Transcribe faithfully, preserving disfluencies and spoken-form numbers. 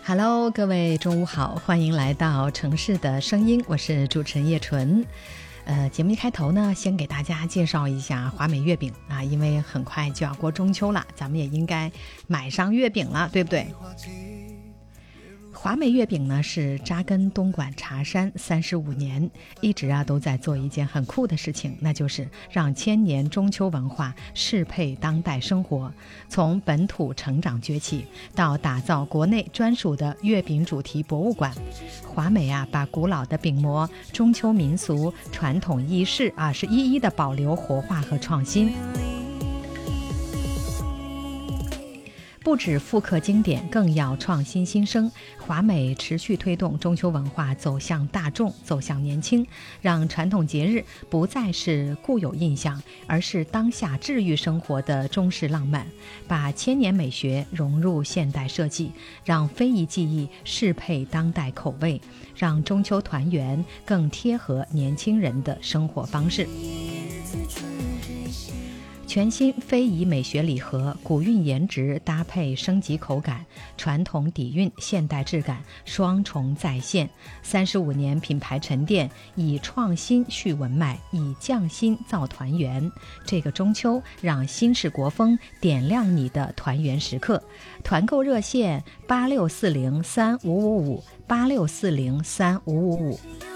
Hello， 各位中午好，欢迎来到城市的声音，我是主持人叶纯。呃，节目一开头呢，先给大家介绍一下华美月饼啊，因为很快就要过中秋了，咱们也应该买上月饼了，对不对？华美月饼呢是扎根东莞茶山三十五年，一直啊都在做一件很酷的事情，那就是让千年中秋文化适配当代生活。从本土成长崛起到打造国内专属的月饼主题博物馆，华美啊把古老的饼模、中秋民俗、传统仪式啊是一一的保留、活化和创新。不止复刻经典，更要创新新生。华美持续推动中秋文化走向大众，走向年轻，让传统节日不再是固有印象，而是当下治愈生活的中式浪漫，把千年美学融入现代设计，让非遗技艺适配当代口味，让中秋团圆更贴合年轻人的生活方式。全新非遗美学礼盒，古韵颜值搭配升级口感，传统底蕴现代质感双重再现。三十五年品牌沉淀，以创新续文脉，以匠心造团圆。这个中秋，让新式国风点亮你的团圆时刻。团购热线八六四零三五五五八六四零三五五五。